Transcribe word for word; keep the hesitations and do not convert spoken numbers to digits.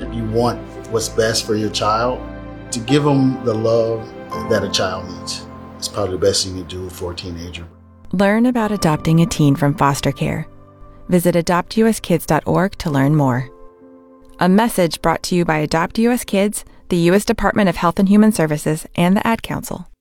you want what's best for your child, to give them the love that a child needs. It's probably the best thing you do for a teenager. Learn about adopting a teen from foster care. Visit adopt u s kids dot org to learn more. A message brought to you by Adopt U S Kids, the U S Department of Health and Human Services, and the Ad Council.